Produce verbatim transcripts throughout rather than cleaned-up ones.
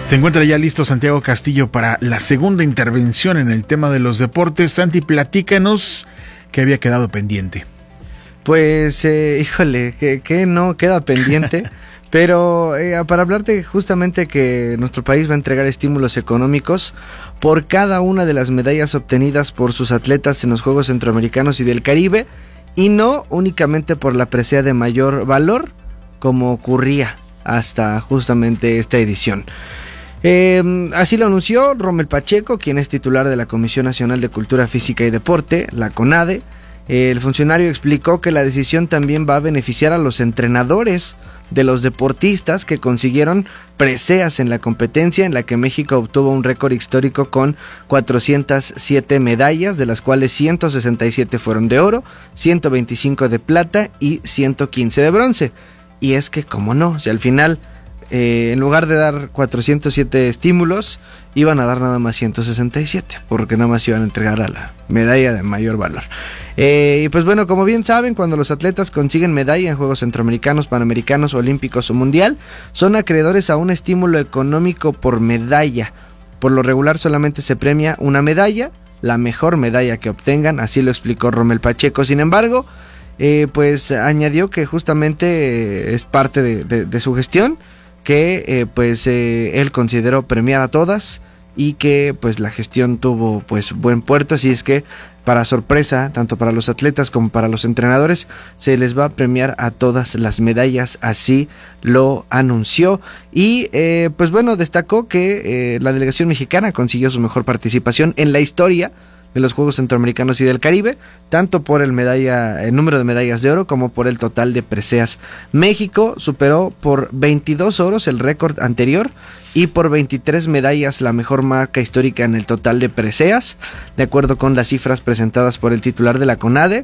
Se encuentra ya listo Santiago Castillo para la segunda intervención en el tema de los deportes. Santi, platícanos qué había quedado pendiente. Pues, eh, híjole, que, que no queda pendiente, pero eh, para hablarte justamente que nuestro país va a entregar estímulos económicos por cada una de las medallas obtenidas por sus atletas en los Juegos Centroamericanos y del Caribe, y no únicamente por la presea de mayor valor, como ocurría hasta justamente esta edición. Eh, así lo anunció Rommel Pacheco, quien es titular de la Comisión Nacional de Cultura Física y Deporte, la CONADE. Eh, el funcionario explicó que la decisión también va a beneficiar a los entrenadores de los deportistas que consiguieron preseas en la competencia, en la que México obtuvo un récord histórico con cuatrocientas siete medallas, de las cuales ciento sesenta y siete fueron de oro, ciento veinticinco de plata y ciento quince de bronce. Y es que, como no, si al final, eh, en lugar de dar cuatrocientos siete estímulos, iban a dar nada más ciento sesenta y siete, porque nada más iban a entregar a la medalla de mayor valor. Eh, y pues bueno, como bien saben, cuando los atletas consiguen medalla en Juegos Centroamericanos, Panamericanos, Olímpicos o Mundial, son acreedores a un estímulo económico por medalla. Por lo regular solamente se premia una medalla, la mejor medalla que obtengan, así lo explicó Rommel Pacheco. Sin embargo, eh, pues añadió que justamente eh, es parte de, de, de su gestión, que eh, pues eh, él consideró premiar a todas y que pues la gestión tuvo pues buen puerto, así es que para sorpresa tanto para los atletas como para los entrenadores se les va a premiar a todas las medallas, así lo anunció. Y eh, pues bueno, destacó que eh, la delegación mexicana consiguió su mejor participación en la historia de los Juegos Centroamericanos y del Caribe, tanto por el medalla, el número de medallas de oro como por el total de preseas. México superó por veintidós oros el récord anterior y por veintitrés medallas la mejor marca histórica en el total de preseas, de acuerdo con las cifras presentadas por el titular de la CONADE,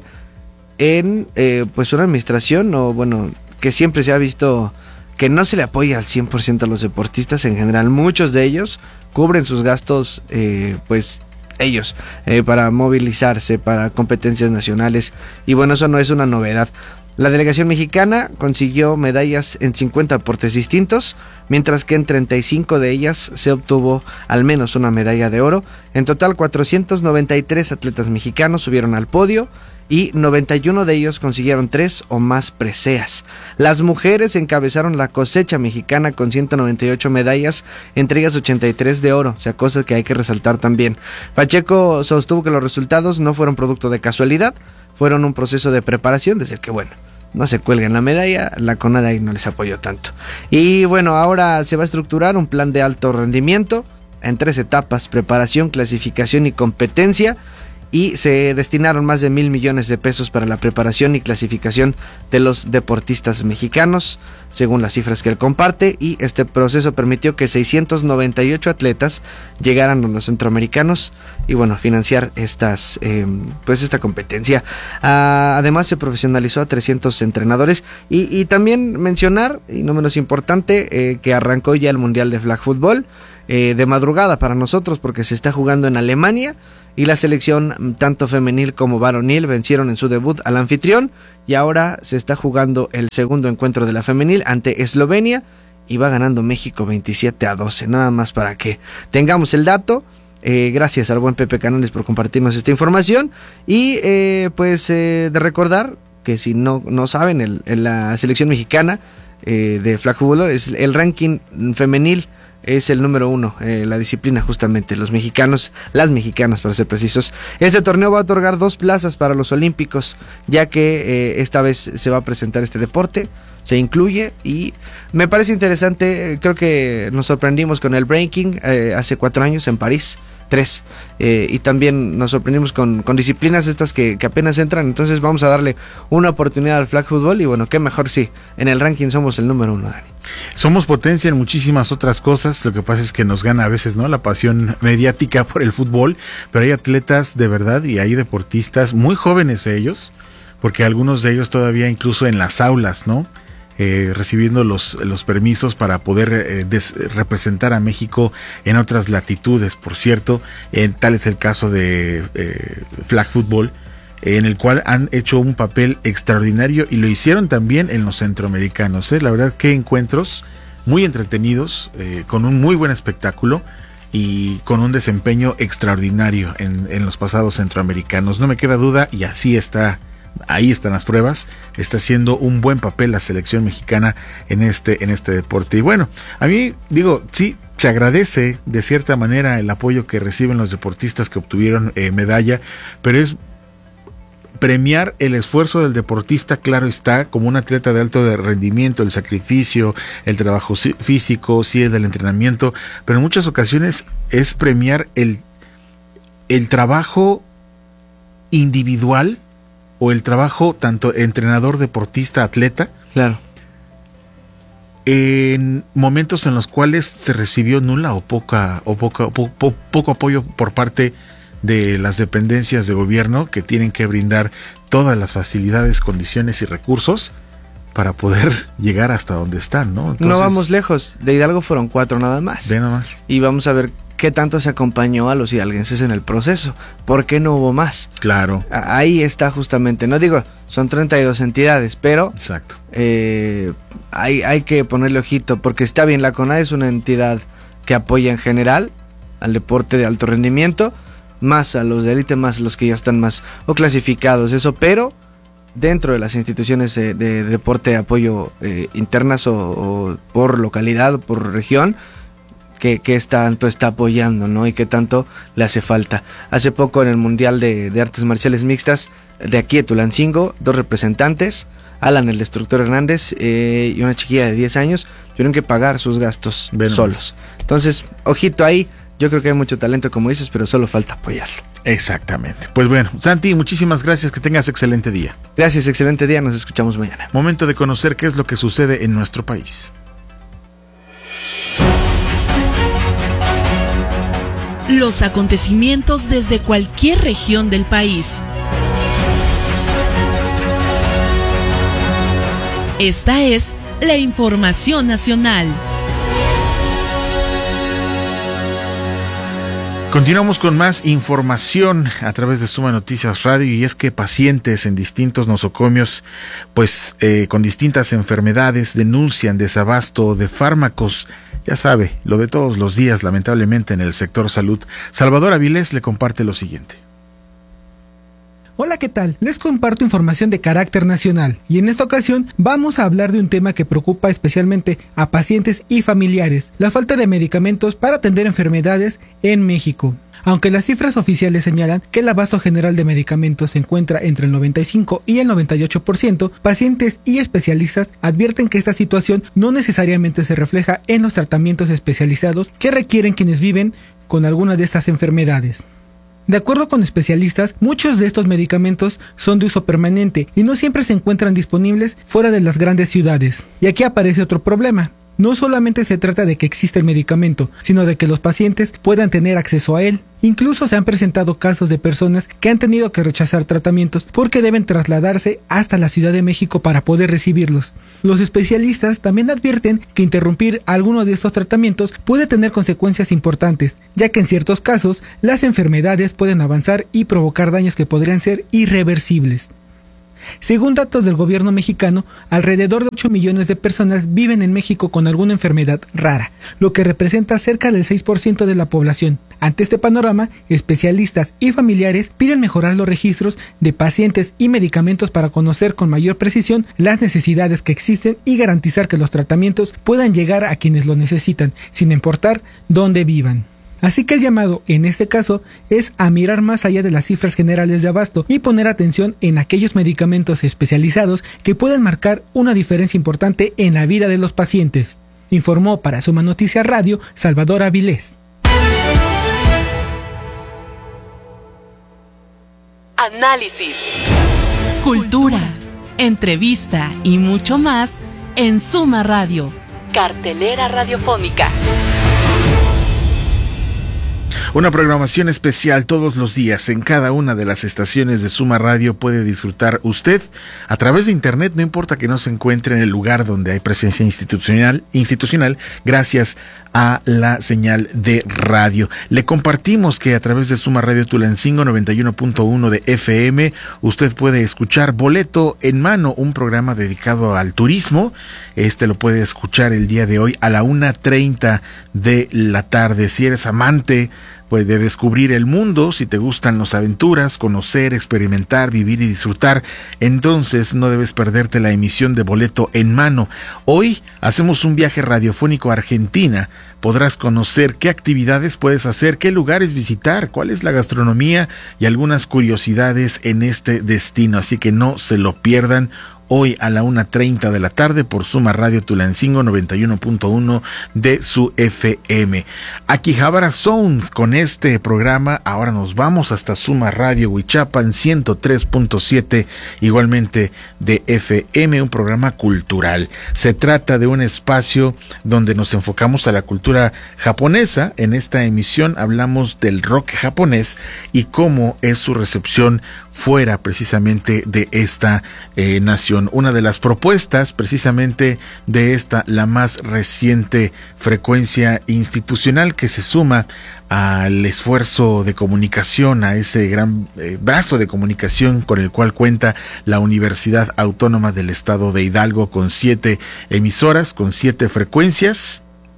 en eh, pues una administración, o bueno, que siempre se ha visto que no se le apoya al cien por ciento a los deportistas en general. Muchos de ellos cubren sus gastos eh, pues ellos, eh, para movilizarse, para competencias nacionales, y bueno, eso no es una novedad. La delegación mexicana consiguió medallas en cincuenta deportes distintos, mientras que en treinta y cinco de ellas se obtuvo al menos una medalla de oro. En total, cuatrocientos noventa y tres atletas mexicanos subieron al podio y noventa y uno de ellos consiguieron tres o más preseas. Las mujeres encabezaron la cosecha mexicana con ciento noventa y ocho medallas, entre ellas ochenta y tres de oro, o sea, cosa que hay que resaltar también. Pacheco sostuvo que los resultados no fueron producto de casualidad, fueron un proceso de preparación, desde el que bueno, no se cuelguen la medalla, la CONADE ahí no les apoyó tanto. Y bueno, ahora se va a estructurar un plan de alto rendimiento en tres etapas: preparación, clasificación y competencia, y se destinaron más de mil millones de pesos para la preparación y clasificación de los deportistas mexicanos, según las cifras que él comparte, y este proceso permitió que seiscientos noventa y ocho atletas llegaran a los centroamericanos y bueno, financiar estas eh, pues esta competencia. Ah, además se profesionalizó a trescientos entrenadores y, y también mencionar, y no menos importante, eh, que arrancó ya el Mundial de Flag Football, eh, de madrugada para nosotros, porque se está jugando en Alemania, y la selección tanto femenil como varonil vencieron en su debut al anfitrión, y ahora se está jugando el segundo encuentro de la femenil ante Eslovenia y va ganando México veintisiete a doce, nada más para que tengamos el dato. Eh, gracias al buen Pepe Canales por compartirnos esta información, y eh, pues eh, de recordar que si no, no saben, el, el, la selección mexicana eh, de flag football es el ranking femenil, es el número uno, eh, la disciplina justamente, los mexicanos, las mexicanas para ser precisos. Este torneo va a otorgar dos plazas para los Olímpicos, ya que eh, esta vez se va a presentar este deporte, se incluye, y me parece interesante. Creo que nos sorprendimos con el breaking eh, hace cuatro años en París, tres, eh, y también nos sorprendimos con, con disciplinas estas que, que apenas entran. Entonces vamos a darle una oportunidad al flag football, y bueno, qué mejor si en el ranking somos el número uno, Dani. Somos potencia en muchísimas otras cosas, lo que pasa es que nos gana a veces, ¿no?, la pasión mediática por el fútbol, pero hay atletas de verdad y hay deportistas muy jóvenes ellos, porque algunos de ellos todavía incluso en las aulas, ¿no?, Eh, recibiendo los, los permisos para poder eh, des, representar a México en otras latitudes. Por cierto, eh, tal es el caso de eh, Flag Football, eh, en el cual han hecho un papel extraordinario y lo hicieron también en los centroamericanos, ¿eh? La verdad, qué encuentros muy entretenidos, eh, con un muy buen espectáculo y con un desempeño extraordinario en, en los pasados centroamericanos. No me queda duda, y así está, ahí están las pruebas, está haciendo un buen papel la selección mexicana en este, en este deporte. Y bueno, a mí, digo, sí, se agradece de cierta manera el apoyo que reciben los deportistas que obtuvieron eh, medalla, pero es premiar el esfuerzo del deportista, claro está, como un atleta de alto rendimiento, el sacrificio, el trabajo físico, sí, el del entrenamiento, pero en muchas ocasiones es premiar el, el trabajo individual o el trabajo tanto entrenador, deportista, atleta. Claro. En momentos en los cuales se recibió nula o poca o poca, po, po, poco apoyo por parte de las dependencias de gobierno, que tienen que brindar todas las facilidades, condiciones y recursos para poder llegar hasta donde están, ¿no? Entonces, no vamos lejos, de Hidalgo fueron cuatro nada más. Ve nada más. Y vamos a ver qué tanto se acompañó a los hidalguenses en el proceso. ¿Por qué no hubo más? Claro. Ahí está justamente, no digo, son treinta y dos entidades, pero exacto. Eh, hay, hay que ponerle ojito, porque está bien, la CONADE es una entidad que apoya en general al deporte de alto rendimiento, más a los de élite, más los que ya están más o clasificados, eso, pero dentro de las instituciones de, de, de deporte de apoyo eh, internas o, o por localidad, por región, que, que tanto está apoyando, ¿no? Y que tanto le hace falta. Hace poco en el Mundial de, de Artes Marciales Mixtas de aquí de Tulancingo, dos representantes, Alan el Destructor Hernández eh, y una chiquilla de diez años, tuvieron que pagar sus gastos Venos. solos. Entonces, ojito ahí. Yo creo que hay mucho talento, como dices, pero solo falta apoyarlo. Exactamente. Pues bueno, Santi, muchísimas gracias, que tengas excelente día. Gracias, excelente día, nos escuchamos mañana. Momento de conocer qué es lo que sucede en nuestro país. Los acontecimientos desde cualquier región del país. Esta es la información nacional. Continuamos con más información a través de Suma Noticias Radio, y es que pacientes en distintos nosocomios, pues eh, con distintas enfermedades, denuncian desabasto de fármacos. Ya sabe, lo de todos los días, lamentablemente, en el sector salud. Salvador Avilés le comparte lo siguiente. Hola, ¿qué tal? Les comparto información de carácter nacional, y en esta ocasión vamos a hablar de un tema que preocupa especialmente a pacientes y familiares: la falta de medicamentos para atender enfermedades en México. Aunque las cifras oficiales señalan que el abasto general de medicamentos se encuentra entre el noventa y cinco y el noventa y ocho por ciento, pacientes y especialistas advierten que esta situación no necesariamente se refleja en los tratamientos especializados que requieren quienes viven con alguna de estas enfermedades. De acuerdo con especialistas, muchos de estos medicamentos son de uso permanente y no siempre se encuentran disponibles fuera de las grandes ciudades. Y aquí aparece otro problema. No solamente se trata de que exista el medicamento, sino de que los pacientes puedan tener acceso a él. Incluso se han presentado casos de personas que han tenido que rechazar tratamientos porque deben trasladarse hasta la Ciudad de México para poder recibirlos. Los especialistas también advierten que interrumpir alguno de estos tratamientos puede tener consecuencias importantes, ya que en ciertos casos las enfermedades pueden avanzar y provocar daños que podrían ser irreversibles. Según datos del gobierno mexicano, alrededor de ocho millones de personas viven en México con alguna enfermedad rara, lo que representa cerca del seis por ciento de la población. Ante este panorama, especialistas y familiares piden mejorar los registros de pacientes y medicamentos para conocer con mayor precisión las necesidades que existen y garantizar que los tratamientos puedan llegar a quienes lo necesitan, sin importar dónde vivan. Así que el llamado, en este caso, es a mirar más allá de las cifras generales de abasto y poner atención en aquellos medicamentos especializados que pueden marcar una diferencia importante en la vida de los pacientes. Informó para Suma Noticias Radio, Salvador Avilés. Análisis, cultura, entrevista y mucho más en Suma Radio, cartelera radiofónica. Una programación especial todos los días en cada una de las estaciones de Suma Radio puede disfrutar usted a través de internet, no importa que no se encuentre en el lugar donde hay presencia institucional, institucional, gracias a la señal de radio. Le compartimos que a través de Suma Radio Tulancingo noventa y uno punto uno de F M usted puede escuchar Boleto en Mano, un programa dedicado al turismo. Este lo puede escuchar el día de hoy a la una treinta de la tarde. Si eres amante pues de descubrir el mundo, si te gustan las aventuras, conocer, experimentar, vivir y disfrutar, entonces no debes perderte la emisión de Boleto en Mano. Hoy hacemos un viaje radiofónico a Argentina. Podrás conocer qué actividades puedes hacer, qué lugares visitar, cuál es la gastronomía y algunas curiosidades en este destino, así que no se lo pierdan. Hoy a la una treinta de la tarde por Suma Radio Tulancingo noventa y uno punto uno de su F M. Akihabara Sounds, con este programa ahora nos vamos hasta Suma Radio Huichapan ciento tres punto siete, igualmente de F M, un programa cultural. Se trata de un espacio donde nos enfocamos a la cultura japonesa. En esta emisión hablamos del rock japonés y cómo es su recepción fuera precisamente de esta eh, nación. Una de las propuestas precisamente de esta, la más reciente frecuencia institucional que se suma al esfuerzo de comunicación, a ese gran eh, brazo de comunicación con el cual cuenta la Universidad Autónoma del Estado de Hidalgo, con siete emisoras, con siete frecuencias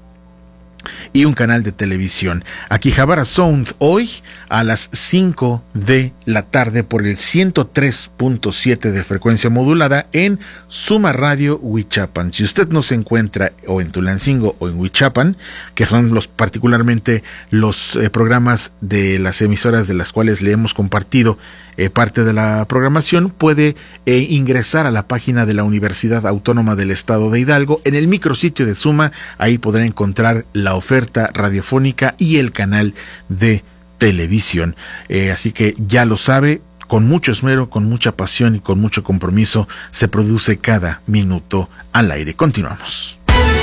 y un canal de televisión. Akihabara Sound hoy a las cinco de la tarde por el ciento tres punto siete de frecuencia modulada en Suma Radio Huichapan. Si usted no se encuentra o en Tulancingo o en Huichapan, que son los particularmente los eh, programas de las emisoras de las cuales le hemos compartido eh, parte de la programación, puede eh, ingresar a la página de la Universidad Autónoma del Estado de Hidalgo en el micrositio de Suma. Ahí podrá encontrar la oferta radiofónica y el canal de televisión. Eh, así que ya lo sabe, con mucho esmero, con mucha pasión y con mucho compromiso se produce cada minuto al aire. Continuamos.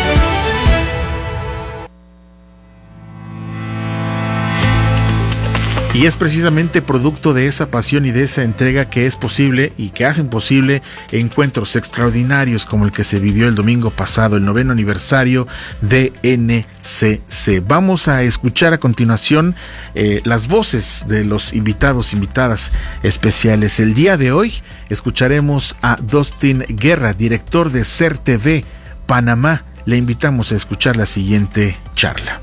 Y es precisamente producto de esa pasión y de esa entrega que es posible y que hacen posible encuentros extraordinarios como el que se vivió el domingo pasado, el noveno aniversario de N C C. Vamos a escuchar a continuación eh, las voces de los invitados, invitadas especiales. El día de hoy escucharemos a Dustin Guerra, director de C E R T V Panamá. Le invitamos a escuchar la siguiente charla.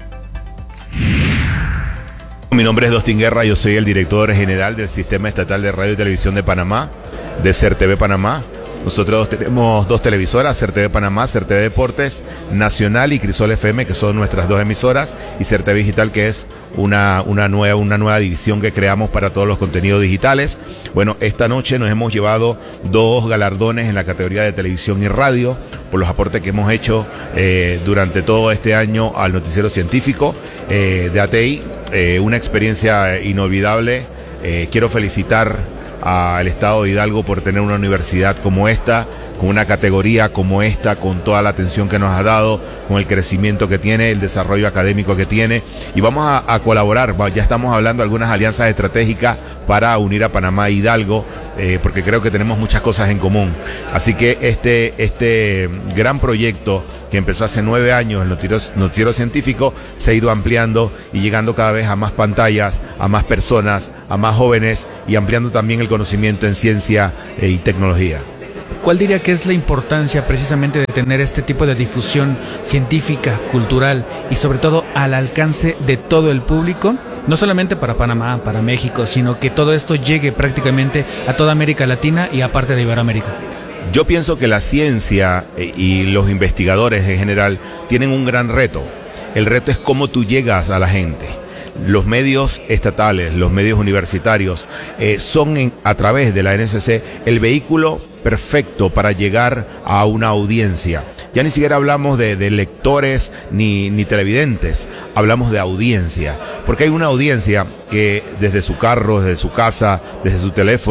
Mi nombre es Dustin Guerra, yo soy el director general del Sistema Estatal de Radio y Televisión de Panamá, de C E R T V Panamá. Nosotros tenemos dos televisoras, C E R T V Panamá, C E R T V Deportes Nacional y Crisol F M, que son nuestras dos emisoras, y C E R T V Digital, que es una, una, nueva, una nueva división que creamos para todos los contenidos digitales. Bueno, esta noche nos hemos llevado dos galardones en la categoría de televisión y radio por los aportes que hemos hecho eh, durante todo este año al noticiero científico eh, de A T I. Eh, una experiencia inolvidable. Eh, quiero felicitar al Estado de Hidalgo por tener una universidad como esta, con una categoría como esta, con toda la atención que nos ha dado, con el crecimiento que tiene, el desarrollo académico que tiene, y vamos a, a colaborar. Ya estamos hablando de algunas alianzas estratégicas para unir a Panamá e Hidalgo, eh, porque creo que tenemos muchas cosas en común. Así que este, este gran proyecto que empezó hace nueve años, el noticiero, noticiero científico, se ha ido ampliando y llegando cada vez a más pantallas, a más personas, a más jóvenes, y ampliando también el conocimiento en ciencia eh, y tecnología. ¿Cuál diría que es la importancia precisamente de tener este tipo de difusión científica, cultural y sobre todo al alcance de todo el público? No solamente para Panamá, para México, sino que todo esto llegue prácticamente a toda América Latina y aparte de Iberoamérica. Yo pienso que la ciencia y los investigadores en general tienen un gran reto. El reto es cómo tú llegas a la gente. Los medios estatales, los medios universitarios eh, son en, a través de la N C C el vehículo perfecto para llegar a una audiencia. Ya ni siquiera hablamos de, de lectores ni, ni televidentes, hablamos de audiencia, porque hay una audiencia que desde su carro, desde su casa, desde su teléfono,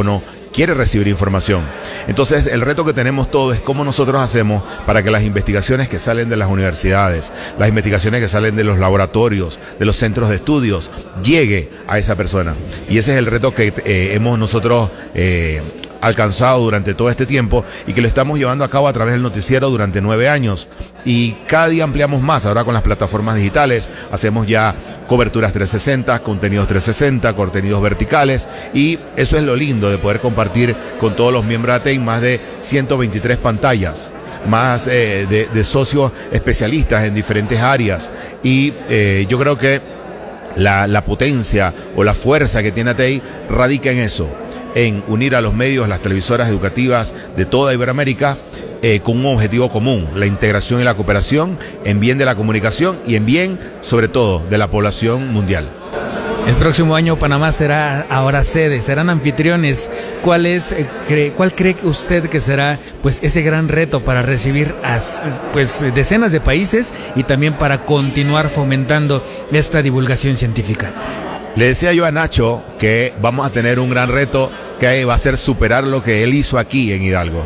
quiere recibir información. Entonces, el reto que tenemos todos es cómo nosotros hacemos para que las investigaciones que salen de las universidades, las investigaciones que salen de los laboratorios, de los centros de estudios, llegue a esa persona. Y ese es el reto que eh, hemos nosotros eh, alcanzado durante todo este tiempo y que lo estamos llevando a cabo a través del noticiero durante nueve años. Y cada día ampliamos más. Ahora con las plataformas digitales hacemos ya coberturas trescientos sesenta, contenidos trescientos sesenta, contenidos verticales, y eso es lo lindo de poder compartir con todos los miembros de ATEI más de ciento veintitrés pantallas, más eh, de, de socios especialistas en diferentes áreas. Y eh, yo creo que la, la potencia o la fuerza que tiene ATEI radica en eso, en unir a los medios, las televisoras educativas de toda Iberoamérica eh, con un objetivo común, la integración y la cooperación en bien de la comunicación y en bien, sobre todo, de la población mundial. El próximo año Panamá será ahora sede, serán anfitriones. ¿Cuál es, eh, cree, cuál cree usted que será pues ese gran reto para recibir a pues decenas de países y también para continuar fomentando esta divulgación científica? Le decía yo a Nacho que vamos a tener un gran reto que va a ser superar lo que él hizo aquí en Hidalgo.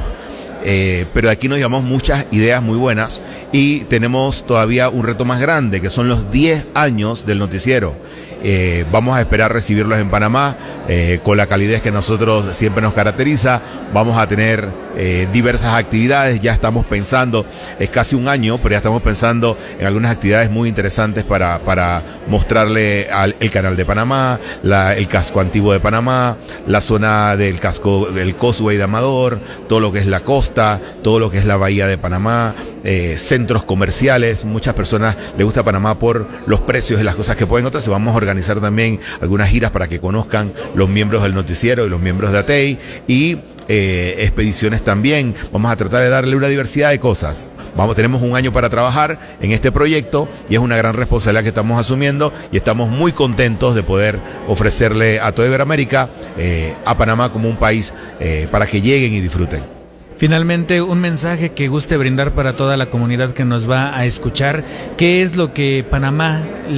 Eh, pero aquí nos llevamos muchas ideas muy buenas y tenemos todavía un reto más grande, que son los diez años del noticiero. Eh, vamos a esperar recibirlos en Panamá eh, con la calidez que nosotros siempre nos caracteriza. Vamos a tener eh, diversas actividades, ya estamos pensando, es casi un año, pero ya estamos pensando en algunas actividades muy interesantes para, para mostrarle al el canal de Panamá, la, el casco antiguo de Panamá, la zona del casco, del Causeway de Amador, todo lo que es la costa, todo lo que es la bahía de Panamá, eh, centros comerciales. Muchas personas les gusta Panamá por los precios y las cosas que pueden, otras se vamos a organizar también algunas giras para que conozcan los miembros del noticiero y los miembros de ATEI, y eh, expediciones también. Vamos a tratar de darle una diversidad de cosas. Vamos, tenemos un año para trabajar en este proyecto y es una gran responsabilidad que estamos asumiendo y estamos muy contentos de poder ofrecerle a toda Iberoamérica eh, a Panamá como un país eh, para que lleguen y disfruten. Finalmente, un mensaje que guste brindar para toda la comunidad que nos va a escuchar. ¿Qué es lo que Panamá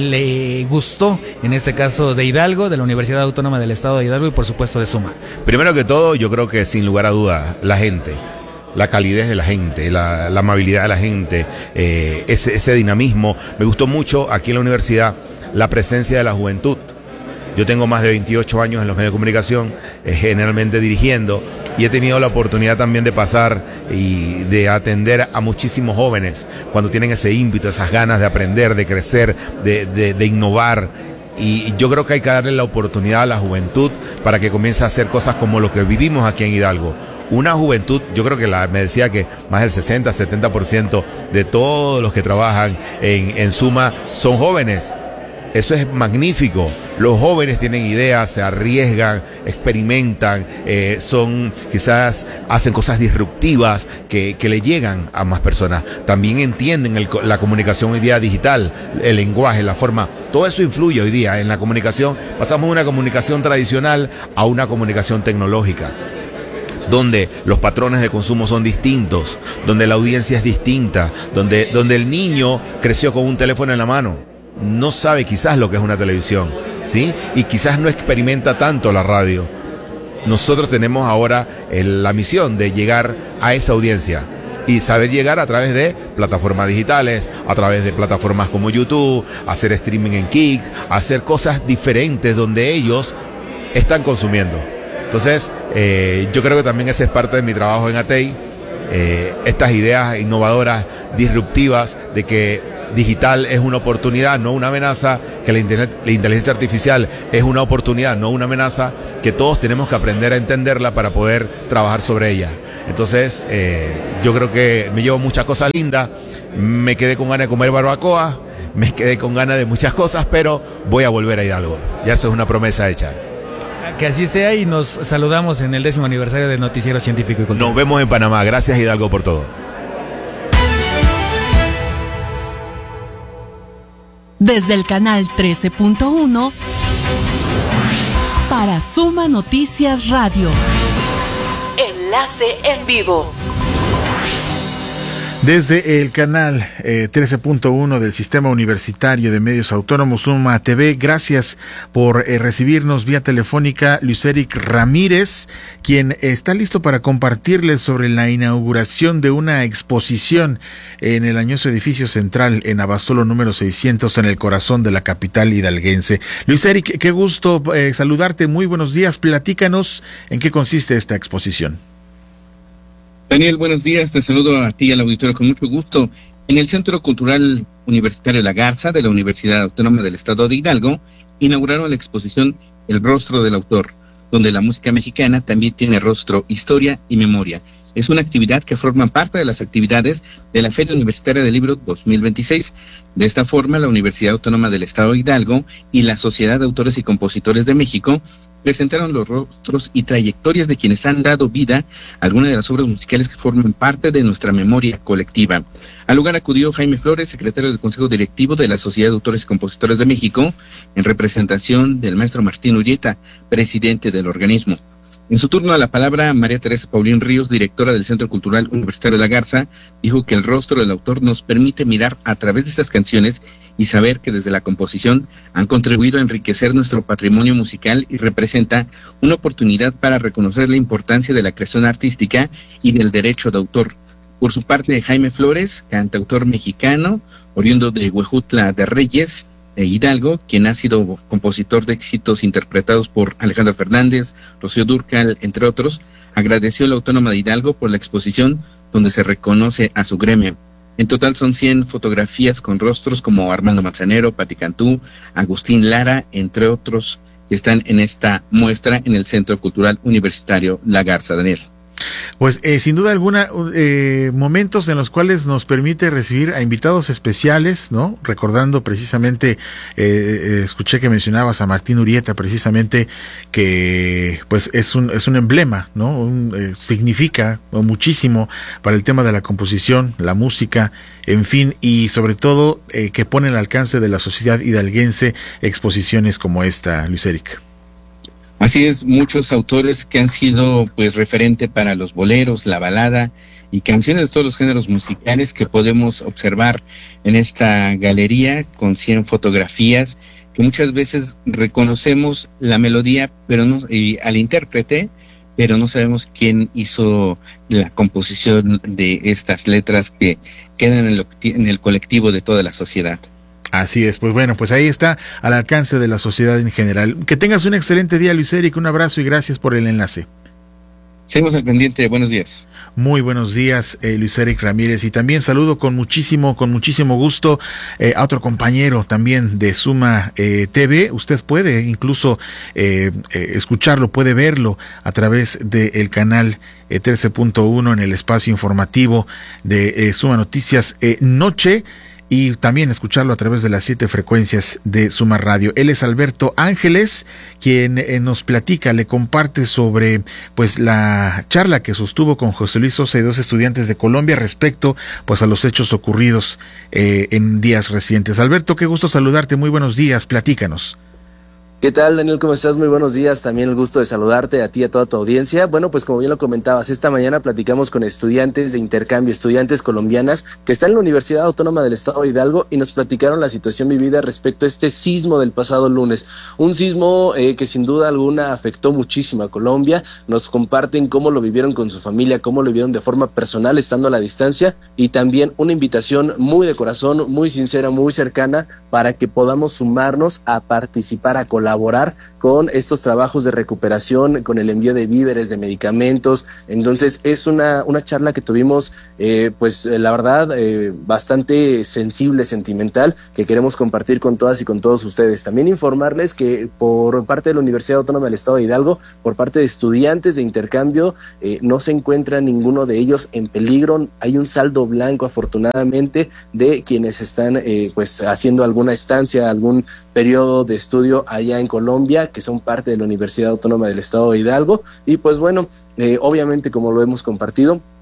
le gustó, en este caso de Hidalgo, de la Universidad Autónoma del Estado de Hidalgo y por supuesto de Suma? Primero que todo, yo creo que sin lugar a dudas, la gente, la calidez de la gente, la, la amabilidad de la gente, eh, ese, ese dinamismo. Me gustó mucho aquí en la universidad la presencia de la juventud. Yo tengo más de veintiocho años en los medios de comunicación, eh, generalmente dirigiendo, y he tenido la oportunidad también de pasar y de atender a muchísimos jóvenes cuando tienen ese ímpetu, esas ganas de aprender, de crecer, de, de, de innovar. Y yo creo que hay que darle la oportunidad a la juventud para que comience a hacer cosas como lo que vivimos aquí en Hidalgo. Una juventud, yo creo que la, me decía que más del sesenta, setenta por ciento de todos los que trabajan en, en Suma son jóvenes. Eso es magnífico. Los jóvenes tienen ideas, se arriesgan, experimentan, eh, son, quizás hacen cosas disruptivas que, que le llegan a más personas. También entienden el, la comunicación hoy día digital, el lenguaje, la forma. Todo eso influye hoy día en la comunicación. Pasamos de una comunicación tradicional a una comunicación tecnológica, donde los patrones de consumo son distintos, donde la audiencia es distinta, donde, donde el niño creció con un teléfono en la mano. No sabe quizás lo que es una televisión, ¿sí? Y quizás no experimenta tanto la radio. Nosotros tenemos ahora el, la misión de llegar a esa audiencia y saber llegar a través de plataformas digitales, a través de plataformas como YouTube, hacer streaming en Kik, hacer cosas diferentes donde ellos están consumiendo. Entonces, eh, yo creo que también ese es parte de mi trabajo en ATEI, eh, estas ideas innovadoras, disruptivas, de que digital es una oportunidad, no una amenaza, que la, internet, la inteligencia artificial es una oportunidad, no una amenaza, que todos tenemos que aprender a entenderla para poder trabajar sobre ella. Entonces, eh, yo creo que me llevo muchas cosas lindas, me quedé con ganas de comer barbacoa, me quedé con ganas de muchas cosas, pero voy a volver a Hidalgo. Ya eso es una promesa hecha. Que así sea, y nos saludamos en el décimo aniversario de Noticiero Científico y Cultural. Nos vemos en Panamá. Gracias, Hidalgo, por todo. Desde el canal trece punto uno para Suma Noticias Radio. Enlace en vivo. Desde el canal eh, trece punto uno del Sistema Universitario de Medios Autónomos Suma T V, gracias por eh, recibirnos vía telefónica Luis Eric Ramírez, quien está listo para compartirles sobre la inauguración de una exposición en el añoso edificio central en Abasolo número seiscientos, en el corazón de la capital hidalguense. Luis Eric, qué gusto eh, saludarte, muy buenos días, platícanos en qué consiste esta exposición. Daniel, buenos días, te saludo a ti y al auditorio con mucho gusto. En el Centro Cultural Universitario La Garza de la Universidad Autónoma del Estado de Hidalgo inauguraron la exposición El Rostro del Autor, donde la música mexicana también tiene rostro, historia y memoria. Es una actividad que forma parte de las actividades de la Feria Universitaria del Libro dos mil veintiséis. De esta forma, la Universidad Autónoma del Estado de Hidalgo y la Sociedad de Autores y Compositores de México presentaron los rostros y trayectorias de quienes han dado vida a algunas de las obras musicales que forman parte de nuestra memoria colectiva. Al lugar acudió Jaime Flores, secretario del Consejo Directivo de la Sociedad de Autores y Compositores de México, en representación del maestro Martín Urieta, presidente del organismo. En su turno a la palabra, María Teresa Paulín Ríos, directora del Centro Cultural Universitario de La Garza, dijo que el rostro del autor nos permite mirar a través de estas canciones y saber que desde la composición han contribuido a enriquecer nuestro patrimonio musical y representa una oportunidad para reconocer la importancia de la creación artística y del derecho de autor. Por su parte, Jaime Flores, cantautor mexicano, oriundo de Huejutla de Reyes, de Hidalgo, quien ha sido compositor de éxitos interpretados por Alejandro Fernández, Rocío Dúrcal, entre otros, agradeció a la Autónoma de Hidalgo por la exposición donde se reconoce a su gremio. En total son cien fotografías con rostros como Armando Manzanero, Pati Cantú, Agustín Lara, entre otros, que están en esta muestra en el Centro Cultural Universitario La Garza. Daniel. Pues eh, sin duda alguna, eh, momentos en los cuales nos permite recibir a invitados especiales, ¿no? Recordando precisamente, eh, eh, escuché que mencionabas a Martín Urieta, precisamente, que pues es un es un emblema, ¿no? Un, eh, significa muchísimo para el tema de la composición, la música, en fin, y sobre todo eh, que pone al alcance de la sociedad hidalguense exposiciones como esta, Luis Eric. Así es, muchos autores que han sido pues referente para los boleros, la balada y canciones de todos los géneros musicales que podemos observar en esta galería con cien fotografías que muchas veces reconocemos la melodía pero no y al intérprete, pero no sabemos quién hizo la composición de estas letras que quedan en el, en el colectivo de toda la sociedad. Así es, pues bueno, pues ahí está al alcance de la sociedad en general. Que tengas un excelente día, Luis Eric, un abrazo y gracias por el enlace. Seguimos al pendiente, buenos días. Muy buenos días, eh, Luis Eric Ramírez, y también saludo con muchísimo, con muchísimo gusto eh, a otro compañero también de Suma eh, T V. Usted puede incluso eh, eh, escucharlo, puede verlo a través del canal eh, trece punto uno en el espacio informativo de eh, Suma Noticias eh, Noche. Y también escucharlo a través de las siete frecuencias de Suma Radio. Él es Alberto Ángeles, quien eh, nos platica, le comparte sobre pues la charla que sostuvo con José Luis Sosa y dos estudiantes de Colombia respecto pues a los hechos ocurridos eh, en días recientes. Alberto, qué gusto saludarte, muy buenos días, platícanos. ¿Qué tal, Daniel? ¿Cómo estás? Muy buenos días. También el gusto de saludarte a ti y a toda tu audiencia. Bueno, pues como bien lo comentabas, esta mañana platicamos con estudiantes de intercambio, estudiantes colombianas que están en la Universidad Autónoma del Estado de Hidalgo y nos platicaron la situación vivida respecto a este sismo del pasado lunes. Un sismo eh, que sin duda alguna afectó muchísimo a Colombia. Nos comparten cómo lo vivieron con su familia, cómo lo vivieron de forma personal estando a la distancia y también una invitación muy de corazón, muy sincera, muy cercana para que podamos sumarnos a participar, a colaborar colaborar con estos trabajos de recuperación, con el envío de víveres, de medicamentos. Entonces es una, una charla que tuvimos, eh, pues eh, la verdad, eh, bastante sensible, sentimental, que queremos compartir con todas y con todos ustedes. También informarles que por parte de la Universidad Autónoma del Estado de Hidalgo, por parte de estudiantes de intercambio, eh, no se encuentra ninguno de ellos en peligro. Hay un saldo blanco, afortunadamente, de quienes están eh, pues haciendo alguna estancia, algún periodo de estudio allá en Colombia, que son parte de la Universidad Autónoma del Estado de Hidalgo. Y pues bueno, eh, obviamente, como lo hemos compartido,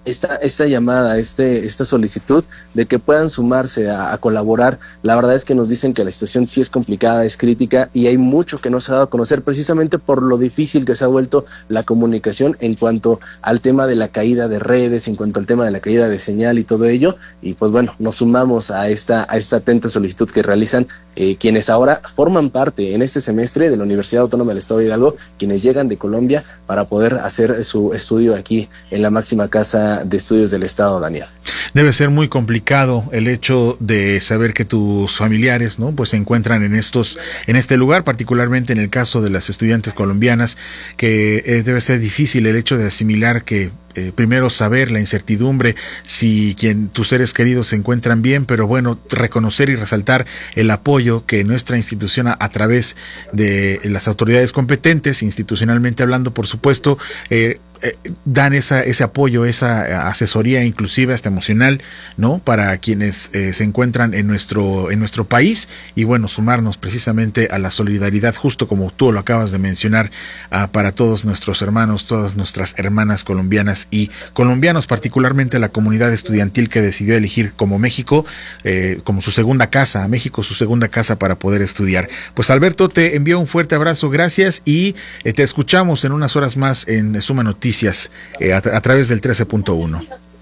esta, esta llamada, este, esta solicitud de que puedan sumarse a, a colaborar. La verdad es que nos dicen que la situación sí es complicada, es crítica y hay mucho que no se ha dado a conocer precisamente por lo difícil que se ha vuelto la comunicación en cuanto al tema de la caída de redes, en cuanto al tema de la caída de señal y todo ello. Y pues bueno, nos sumamos a esta, a esta atenta solicitud que realizan eh, quienes ahora forman parte en este semestre de la Universidad Autónoma del Estado de Hidalgo, quienes llegan de Colombia para poder hacer su estudio aquí en la máxima casa de estudios del Estado, Daniel. Debe ser muy complicado el hecho de saber que tus familiares, ¿no?, pues se encuentran en estos, en este lugar, particularmente en el caso de las estudiantes colombianas, que eh, debe ser difícil el hecho de asimilar que Eh, primero saber la incertidumbre si quien tus seres queridos se encuentran bien, pero bueno, reconocer y resaltar el apoyo que nuestra institución a, a través de las autoridades competentes, institucionalmente hablando, por supuesto, eh, eh, dan esa, ese apoyo, esa asesoría inclusive hasta emocional, ¿no?, para quienes eh, se encuentran en nuestro, en nuestro país, y bueno, sumarnos precisamente a la solidaridad, justo como tú lo acabas de mencionar, uh, para todos nuestros hermanos, todas nuestras hermanas colombianas y colombianos, particularmente la comunidad estudiantil que decidió elegir como México, eh, como su segunda casa, a México su segunda casa para poder estudiar. Pues Alberto, te envío un fuerte abrazo, gracias, y eh, te escuchamos en unas horas más en Suma Noticias, eh, a, a través del trece punto uno.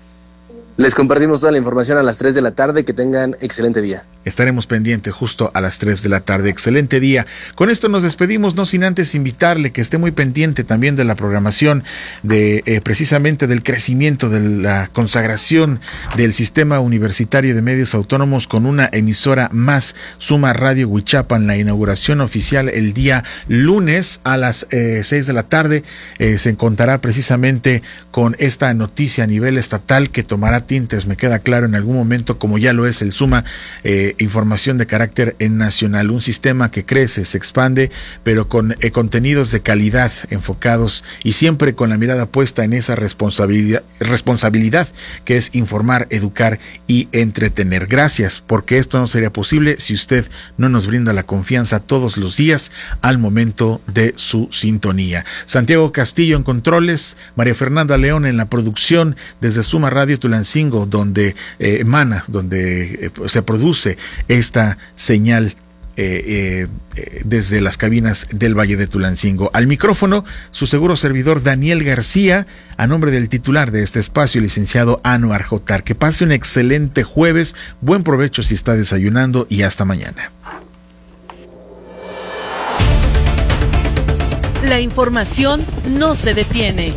Les compartimos toda la información a las tres de la tarde. Que tengan excelente día. Estaremos pendientes justo a las tres de la tarde. Excelente día. Con esto nos despedimos, no sin antes invitarle que esté muy pendiente también de la programación, de eh, precisamente del crecimiento, de la consagración del Sistema Universitario de Medios Autónomos con una emisora más, Suma Radio Huichapan. La inauguración oficial el día lunes a las eh, seis de la tarde. Eh, se contará precisamente con esta noticia a nivel estatal que tomará tintes, me queda claro, en algún momento, como ya lo es el Suma, eh, información de carácter nacional, un sistema que crece, se expande, pero con eh, contenidos de calidad enfocados y siempre con la mirada puesta en esa responsabilidad, responsabilidad que es informar, educar y entretener. Gracias, porque esto no sería posible si usted no nos brinda la confianza todos los días al momento de su sintonía. Santiago Castillo en controles, María Fernanda León en la producción, desde Suma Radio Tulancingo, donde eh, emana, donde eh, se produce esta señal eh, eh, desde las cabinas del Valle de Tulancingo. Al micrófono, su seguro servidor Daniel García, a nombre del titular de este espacio, licenciado Anuar Jotar. Que pase un excelente jueves, buen provecho si está desayunando y hasta mañana. La información no se detiene.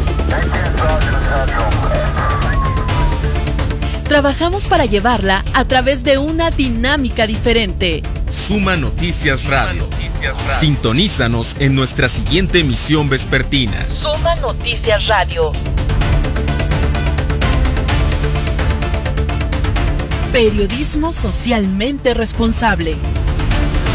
Trabajamos para llevarla a través de una dinámica diferente. Suma Noticias Radio. Sintonízanos en nuestra siguiente emisión vespertina. Suma Noticias Radio. Periodismo socialmente responsable.